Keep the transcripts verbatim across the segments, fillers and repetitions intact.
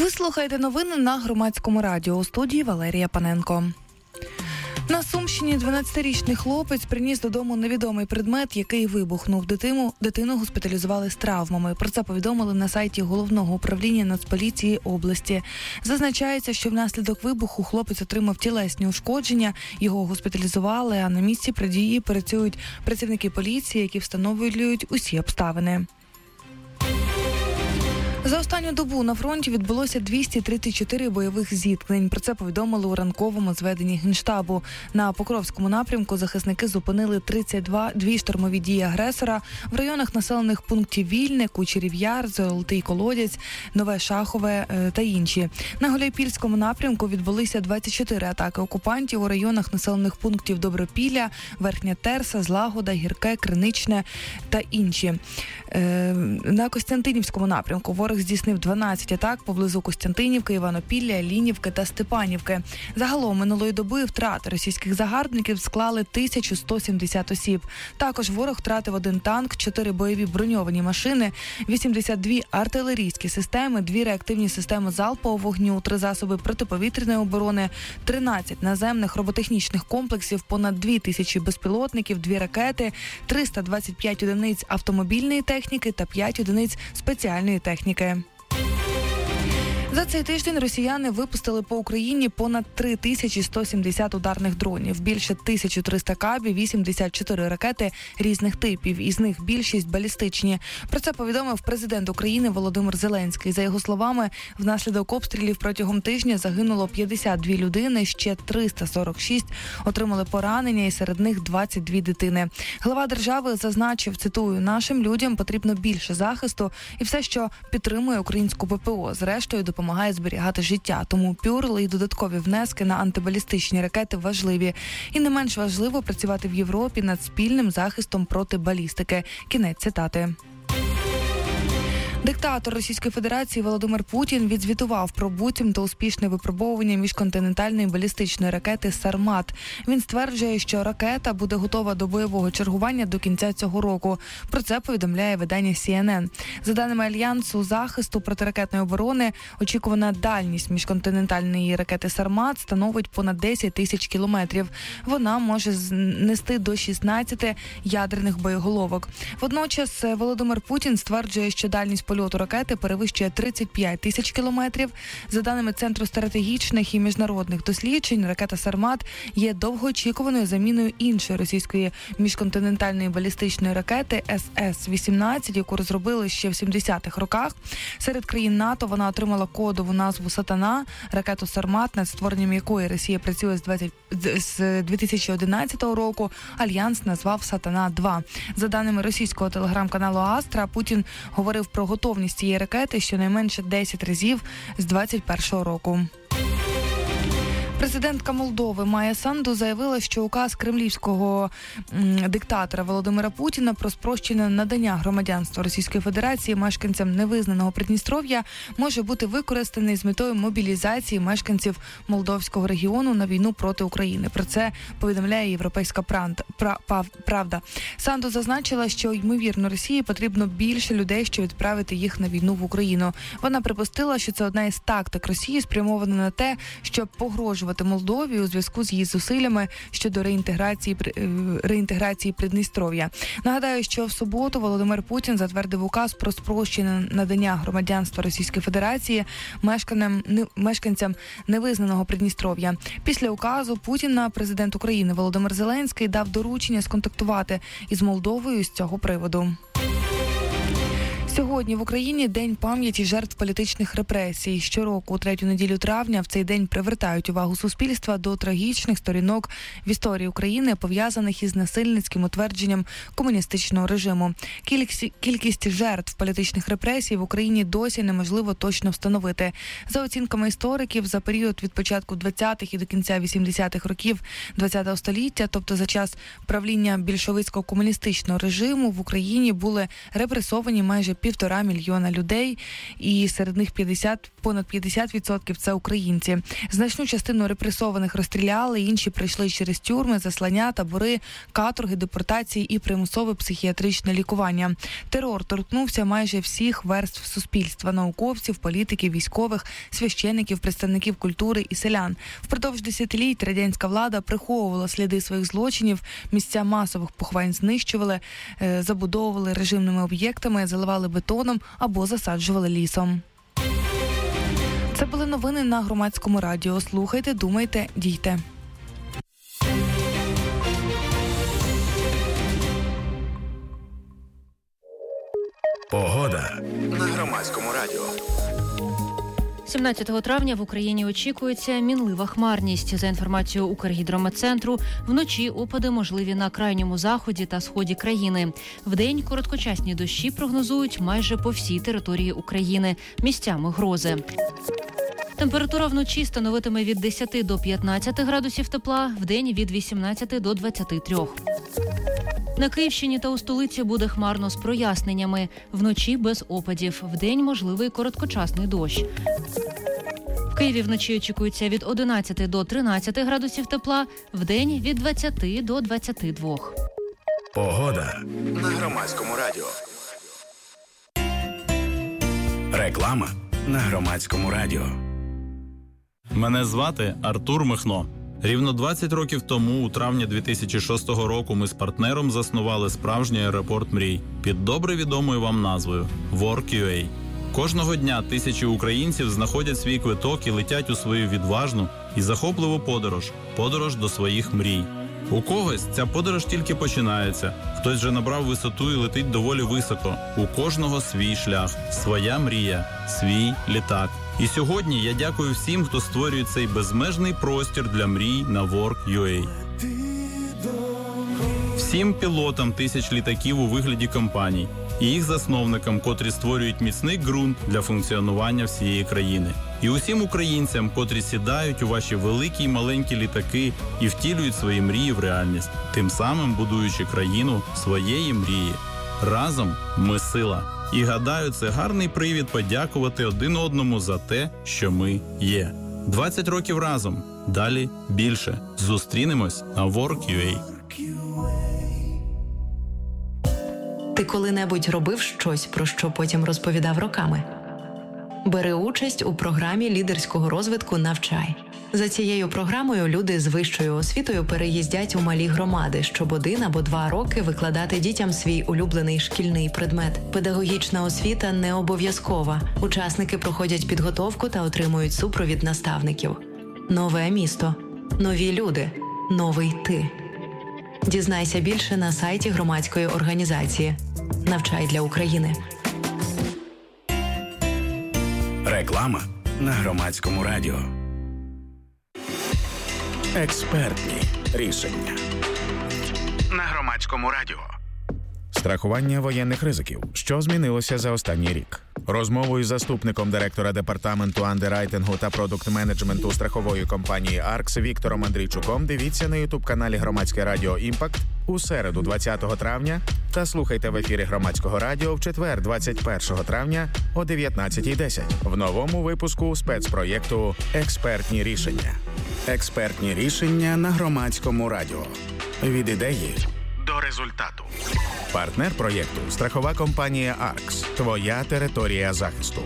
Ви слухаєте новини на Громадському радіо. У студії Валерія Паненко. На Сумщині дванадцятирічний хлопець приніс додому невідомий предмет, який вибухнув. Дитину, дитину госпіталізували з травмами. Про це повідомили на сайті Головного управління Нацполіції області. Зазначається, що внаслідок вибуху хлопець отримав тілесні ушкодження, його госпіталізували, а на місці події працюють працівники поліції, які встановлюють усі обставини. За останню добу на фронті відбулося двісті тридцять чотири бойових зіткнень. Про це повідомили у ранковому зведенні Генштабу. На Покровському напрямку захисники зупинили тридцять два дві штурмові дії агресора в районах населених пунктів Вільне, Кучерів Яр, Золотий Колодязь, Нове Шахове та інші. На Гуляйпільському напрямку відбулися двадцять чотири атаки окупантів у районах населених пунктів Добропілля, Верхня Терса, Злагода, Гірке, Криничне та інші. На Костянтинівському напрямку ворог здійснив дванадцять атак поблизу Костянтинівки, Іванопілля, Лінівки та Степанівки. Загалом минулої доби втрати російських загарбників склали тисячу сто сімдесят осіб. Також ворог втратив один танк, чотири бойові броньовані машини, вісімдесят дві артилерійські системи, дві реактивні системи залпового вогню, три засоби протиповітряної оборони, тринадцять наземних роботехнічних комплексів, понад дві тисячі безпілотників, дві ракети, триста двадцять п'ять одиниць автомобільної техніки та п'ять одиниць спеціальної техніки. За цей тиждень росіяни випустили по Україні понад три тисячі сто сімдесят ударних дронів, більше тисяча триста кабів, вісімдесят чотири ракети різних типів, із них більшість балістичні. Про це повідомив президент України Володимир Зеленський. За його словами, внаслідок обстрілів протягом тижня загинуло п'ятдесят дві людини, ще триста сорок шість отримали поранення, і серед них двадцять дві дитини. Глава держави зазначив, цитую, «Нашим людям потрібно більше захисту і все, що підтримує українську ППО, зрештою допомагає допомагає зберігати життя. Тому пюрли і додаткові внески на антибалістичні ракети важливі. І не менш важливо працювати в Європі над спільним захистом проти балістики». Кінець цитати. Диктатор Російської Федерації Володимир Путін відзвітував про буцімто успішне випробовування міжконтинентальної балістичної ракети «Сармат». Він стверджує, що ракета буде готова до бойового чергування до кінця цього року. Про це повідомляє видання Сі Ен Ен. За даними Альянсу захисту протиракетної оборони, очікувана дальність міжконтинентальної ракети «Сармат» становить понад десять тисяч кілометрів. Вона може нести до шістнадцяти ядерних боєголовок. Водночас Володимир Путін стверджує, що дальність польоту ракети перевищує тридцять п'ять тисяч кілометрів. За даними Центру стратегічних і міжнародних досліджень, ракета «Сармат» є довгоочікуваною заміною іншої російської міжконтинентальної балістичної ракети Ес Ес вісімнадцять, яку розробили ще в сімдесятих роках. Серед країн НАТО вона отримала кодову назву «Сатана». Ракету «Сармат», над створенням якої Росія працює з дві тисячі одинадцятого року, Альянс назвав «Сатана два». За даними російського телеграм-каналу Астра, Путін говорив про готовність цієї ракети щонайменше десять разів з двадцять першого року. Президентка Молдови Майя Санду заявила, що указ кремлівського м, диктатора Володимира Путіна про спрощене надання громадянства Російської Федерації мешканцям невизнаного Придністров'я може бути використаний з метою мобілізації мешканців Молдовського регіону на війну проти України. Про це повідомляє Європейська Правда. Санду зазначила, що, ймовірно, Росії потрібно більше людей, щоб відправити їх на війну в Україну. Вона припустила, що це одна із тактик Росії, спрямована на те, щоб погрожувати Молдові у зв'язку з її зусиллями щодо реінтеграції реінтеграції Придністров'я. Нагадаю, що в суботу Володимир Путін затвердив указ про спрощене надання громадянства Російської Федерації мешканцям невизнаного Придністров'я. Після указу Путіна президент України Володимир Зеленський дав доручення сконтактувати із Молдовою з цього приводу. Сьогодні в Україні День пам'яті жертв політичних репресій. Щороку, у третю неділю травня, в цей день привертають увагу суспільства до трагічних сторінок в історії України, пов'язаних із насильницьким утвердженням комуністичного режиму. Кількість жертв політичних репресій в Україні досі неможливо точно встановити. За оцінками істориків, за період від початку двадцятих і до кінця вісімдесятих років ХХ століття, тобто за час правління більшовицького комуністичного режиму, в Україні були репресовані майже півтора півтора мільйона людей, і серед них п'ятдесят, понад п'ятдесят відсотків – це українці. Значну частину репресованих розстріляли, інші прийшли через тюрми, заслання, табори, каторги, депортації і примусове психіатричне лікування. Терор торкнувся майже всіх верств суспільства – науковців, політиків, військових, священиків, представників культури і селян. Впродовж десятиліть радянська влада приховувала сліди своїх злочинів, місця масових поховань знищували, забудовували режимними об'єктами, заливали бетоном або засаджували лісом. Це були новини на Громадському радіо. Слухайте, думайте, дійте. Погода на Громадському радіо. сімнадцятого травня в Україні очікується мінлива хмарність. За інформацією Укргідрометцентру, вночі опади можливі на крайньому заході та сході країни. Вдень короткочасні дощі прогнозують майже по всій території України. Місцями грози. Температура вночі становитиме від десяти до п'ятнадцяти градусів тепла, вдень від вісімнадцяти до двадцяти трьох. На Київщині та у столиці буде хмарно з проясненнями. Вночі без опадів, вдень можливий короткочасний дощ. В Києві вночі очікується від одинадцяти до тринадцяти градусів тепла, вдень від двадцяти до двадцяти двох. Погода на Громадському радіо. Реклама на Громадському радіо. Мене звати Артур Михно. Рівно двадцять років тому, у травні дві тисячі шостого року, ми з партнером заснували справжній аеропорт мрій під добре відомою вам назвою WorkUA. Кожного дня тисячі українців знаходять свій квиток і летять у свою відважну і захопливу подорож – подорож до своїх мрій. У когось ця подорож тільки починається, хтось вже набрав висоту і летить доволі високо. У кожного свій шлях, своя мрія, свій літак. І сьогодні я дякую всім, хто створює цей безмежний простір для мрій на WorkUA. Всім пілотам тисяч літаків у вигляді компаній і їх засновникам, котрі створюють міцний ґрунт для функціонування всієї країни. І усім українцям, котрі сідають у ваші великі й маленькі літаки і втілюють свої мрії в реальність, тим самим будуючи країну своєї мрії. Разом ми сила. І гадаю, це гарний привід подякувати один одному за те, що ми є. двадцять років разом. Далі більше. Зустрінемось на WorkUA. Ти коли-небудь робив щось, про що потім розповідав роками? Бери участь у програмі лідерського розвитку «Навчай». За цією програмою люди з вищою освітою переїздять у малі громади, щоб один або два роки викладати дітям свій улюблений шкільний предмет. Педагогічна освіта не обов'язкова. Учасники проходять підготовку та отримують супровід наставників. Нове місто. Нові люди. Новий ти. Дізнайся більше на сайті громадської організації «Навчай для України». Реклама на Громадському радіо. Експертні рішення на Громадському радіо. Страхування воєнних ризиків. Що змінилося за останній рік? Розмову із заступником директора департаменту андеррайтингу та продукт-менеджменту страхової компанії «Аркс» Віктором Андрійчуком дивіться на ютуб-каналі Громадське радіо «Імпакт» у середу двадцятого травня та слухайте в ефірі Громадського радіо в четвер двадцять першого травня о дев'ятнадцятій десять в новому випуску спецпроєкту «Експертні рішення». Експертні рішення на Громадському радіо. Від ідеї до результату. Партнер проєкту – страхова компанія «Аркс». Твоя територія захисту.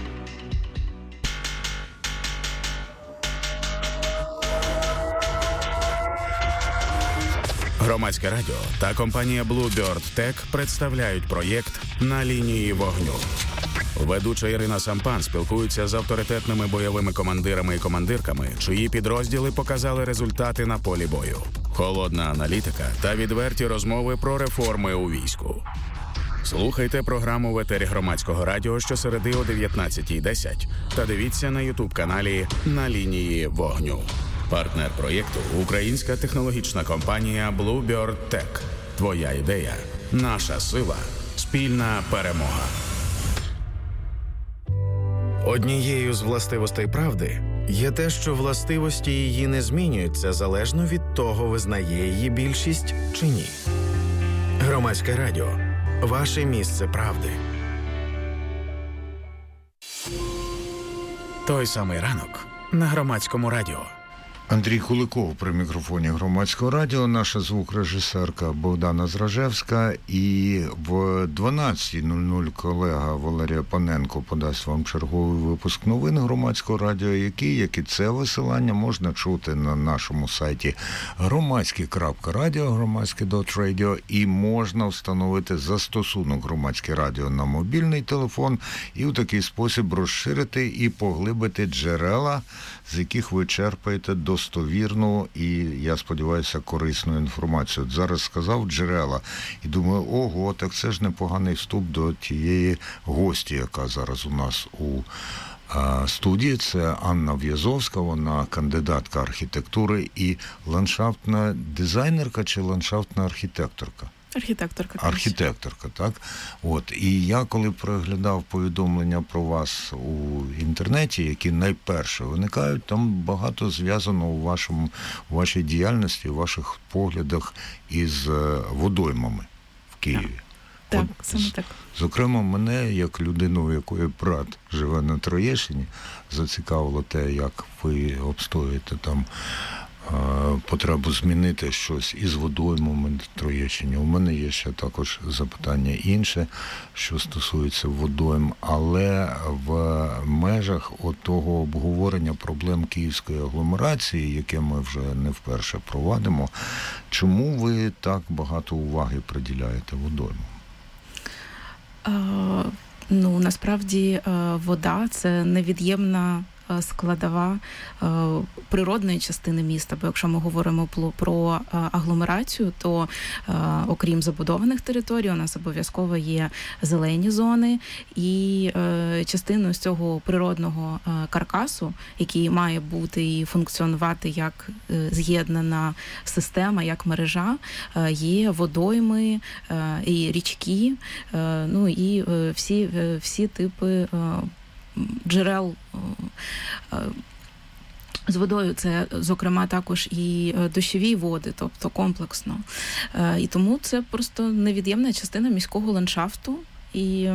Громадське радіо та компанія Bluebird Tech представляють проєкт «На лінії вогню». Ведуча Ірина Сампан спілкується з авторитетними бойовими командирами і командирками, чиї підрозділи показали результати на полі бою. Холодна аналітика та відверті розмови про реформи у війську. Слухайте програму в етері Громадського радіо щосереди о дев'ятнадцятій десять та дивіться на ютуб-каналі «На лінії вогню». Партнер проєкту – українська технологічна компанія Bluebird Tech. Твоя ідея – наша сила, спільна перемога. Однією з властивостей правди є те, що властивості її не змінюються залежно від того, визнає її більшість чи ні. Громадське радіо – ваше місце правди. Той самий ранок на Громадському радіо. Андрій Куликов при мікрофоні Громадського радіо, наша звукорежисерка Богдана Зражевська, і в дванадцята нуль нуль колега Валерія Паненко подасть вам черговий випуск новин Громадського радіо, який, як і це висилання, можна чути на нашому сайті громадське крапка радіо, громадське крапка радіо, і можна встановити застосунок Громадське радіо на мобільний телефон і в такий спосіб розширити і поглибити джерела, з яких ви черпаєте достовірну і, я сподіваюся, корисну інформацію. От зараз сказав джерела і думаю, ого, так це ж непоганий вступ до тієї гості, яка зараз у нас у а, студії. Це Анна В'язовська, вона кандидатка архітектури і ландшафтна дизайнерка чи ландшафтна архітекторка? Архітекторка. Архітекторка, так. От. І я, коли переглядав повідомлення про вас у інтернеті, які найперше виникають, там багато зв'язано у вашому, у вашій діяльності, у ваших поглядах із водоймами в Києві. Так, От, так, саме так. Зокрема, мене, як людину, у якої брат живе на Троєщині, зацікавило те, як ви обстоюєте там потребу змінити щось із водоймами на Троєщині. У мене є ще також запитання інше, що стосується водойм, але в межах того обговорення проблем київської агломерації, яке ми вже не вперше провадимо, чому ви так багато уваги приділяєте водоймам? А, ну, насправді вода – це невід'ємна складова е, природної частини міста, бо якщо ми говоримо про, про е, агломерацію, то е, окрім забудованих територій, у нас обов'язково є зелені зони, і е, частиною з цього природного е, каркасу, який має бути і функціонувати як е, з'єднана система, як мережа, е, є водойми е, і річки, е, ну і е, всі, е, всі типи е, джерел з водою. Це, зокрема, також і дощові води, тобто комплексно. І тому це просто невід'ємна частина міського ландшафту, і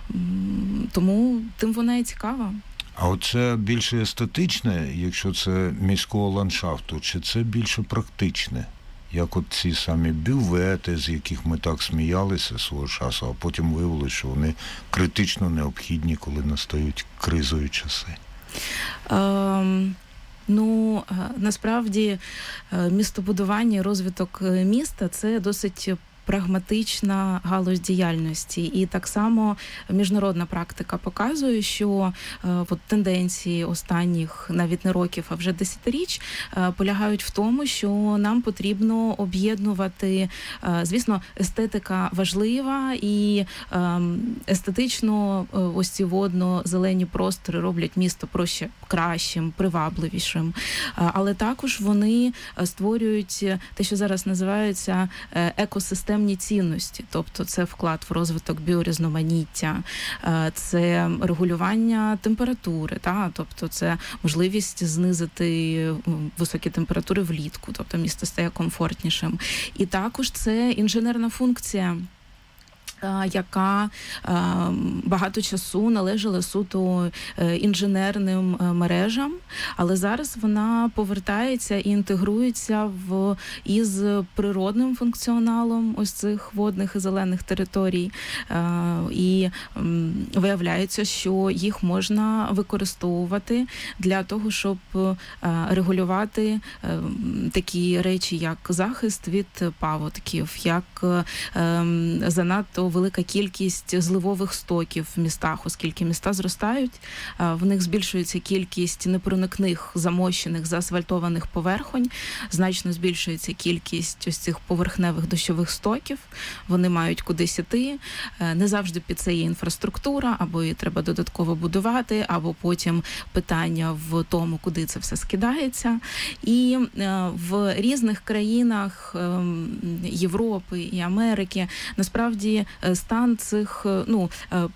тому тим вона і цікава. А оце більше естетичне, якщо це міського ландшафту, чи це більше практичне? Як от ці самі бювети, з яких ми так сміялися свого часу, а потім виявилося, що вони критично необхідні, коли настають кризові часи? Um... Ну, насправді, містобудування, розвиток міста – це досить прагматична галузь діяльності. І так само міжнародна практика показує, що е, от, тенденції останніх навіть не років, а вже десятиріч е, полягають в тому, що нам потрібно об'єднувати, е, звісно, естетика важлива, і е, естетично е, ось ці водно-зелені простори роблять місто проще кращим, привабливішим. Е, але також вони створюють те, що зараз називається е, екосистемні цінності, тобто це вклад в розвиток біорізноманіття, це регулювання температури, та, тобто це можливість знизити високі температури влітку, тобто місто стає комфортнішим. І також це інженерна функція, яка багато часу належала суто інженерним мережам, але зараз вона повертається і інтегрується в із природним функціоналом ось цих водних і зелених територій. І виявляється, що їх можна використовувати для того, щоб регулювати такі речі, як захист від паводків, як занадто велика кількість зливових стоків в містах, оскільки міста зростають, в них збільшується кількість непроникних, замощених, заасфальтованих поверхонь, значно збільшується кількість ось цих поверхневих дощових стоків, вони мають кудись іти, не завжди під це є інфраструктура, або її треба додатково будувати, або потім питання в тому, куди це все скидається. І в різних країнах Європи і Америки насправді стан цих, ну,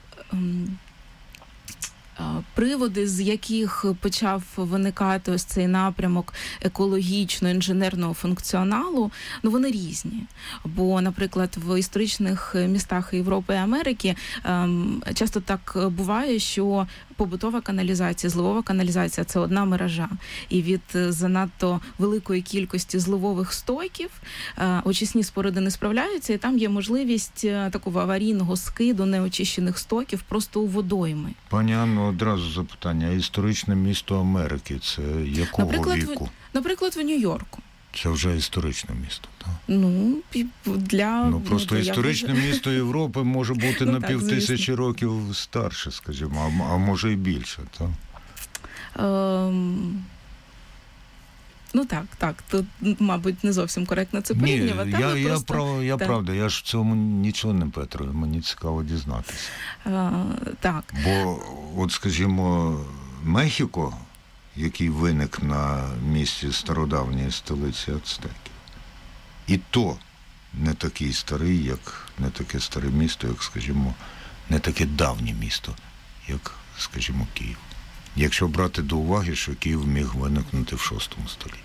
приводи, з яких почав виникати ось цей напрямок екологічно-інженерного функціоналу, ну вони різні. Бо, наприклад, в історичних містах Європи і Америки ем, часто так буває, що побутова каналізація, зливова каналізація – це одна мережа. І від занадто великої кількості зливових стоків очисні споруди не справляються, і там є можливість такого аварійного скиду неочищених стоків просто у водойми. Пані Анно, одразу запитання. Історичне місто Америки – це якого наприклад, віку? В, наприклад, в Нью-Йорку. Це вже історичне місто, так? Ну, для... Ну, просто ну, історичне я... місто Європи може бути ну, на так, півтисячі звісно. років старше, скажімо, а, а може і більше, так? Ем... Ну так, так, тут, мабуть, не зовсім коректно це порівнювати. Ні, я, але я, просто... прав, я так. правда, я ж в цьому нічого не петрую, мені цікаво дізнатися. А, так. Бо, от, скажімо, Мехіко, який виник на місці стародавньої столиці ацтеків, і то не такий старий, як, не таке старе місто, як, скажімо, не таке давнє місто, як, скажімо, Київ. Якщо брати до уваги, що Київ міг виникнути в шостому столітті.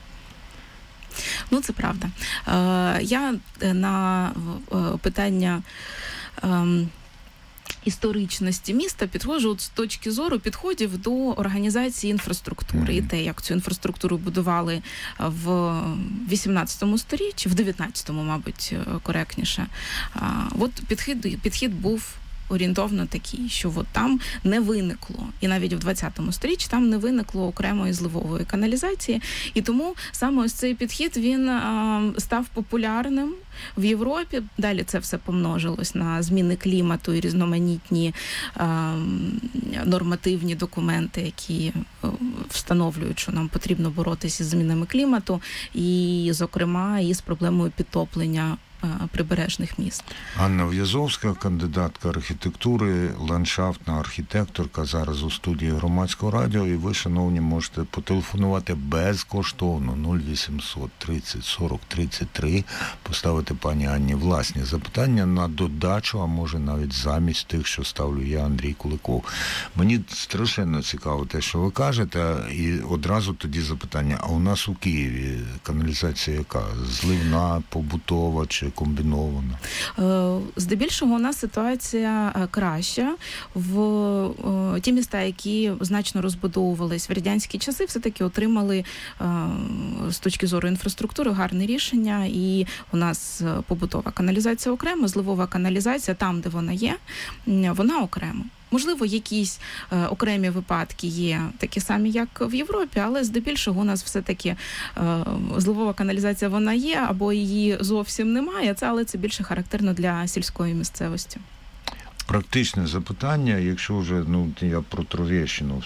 Ну, це правда. Е, я на е, питання е, історичності міста підходжу от з точки зору підходів до організації інфраструктури. Mm-hmm. І те, як цю інфраструктуру будували в вісімнадцятому сторіччі, в дев'ятнадцятому, мабуть, коректніше. Е, от підхід, підхід був орієнтовно такий, що от там не виникло, і навіть в двадцятому сторіччі там не виникло окремої зливової каналізації, і тому саме ось цей підхід, він а, став популярним в Європі. Далі це все помножилось на зміни клімату і різноманітні а, нормативні документи, які встановлюють, що нам потрібно боротися з змінами клімату, і, зокрема, і з проблемою підтоплення прибережних міст. Анна В'язовська, кандидатка архітектури, ландшафтна архітекторка, зараз у студії Громадського радіо, і ви, шановні, можете потелефонувати безкоштовно нуль вісімсот тридцять сорок тридцять три, поставити пані Анні власні запитання на додачу, а може навіть замість тих, що ставлю я, Андрій Куликов. Мені страшенно цікаво те, що ви кажете, і одразу тоді запитання, а у нас у Києві каналізація яка? Зливна, побутова чи комбінована? Здебільшого у нас ситуація краща. В ті міста, які значно розбудовувались в радянські часи, все-таки отримали з точки зору інфраструктури гарне рішення, і у нас побутова каналізація окремо, зливова каналізація там, де вона є, вона окремо. Можливо, якісь е, окремі випадки є такі самі, як в Європі, але здебільшого у нас все-таки е, зливова каналізація вона є, або її зовсім немає, це, але це більше характерно для сільської місцевості. Практичне запитання, якщо вже, ну, я про Троєщину